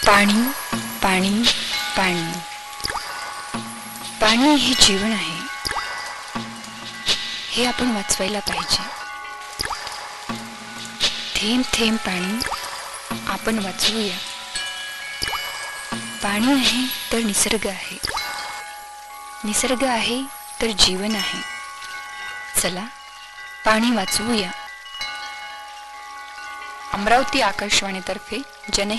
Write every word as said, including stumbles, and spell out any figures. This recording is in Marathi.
पाणी पाणी पाणी पाणी हे जीवन आहे, हे आपण वाचवायला पाहिजे. थेंब थेंब पाणी आपण वाचवूया. पाणी आहे तर निसर्ग आहे, निसर्ग आहे तर जीवन आहे. चला पाणी वाचवूया. अमरावती आकाशवाणीतर्फे जन